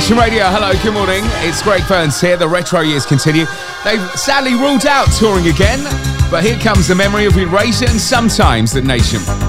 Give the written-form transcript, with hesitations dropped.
Nation Radio. Hello, good morning. It's Greg Burns here. The retro years continue. They've sadly ruled out touring again, but here comes the memory of Erasure and Sometimes at Nation.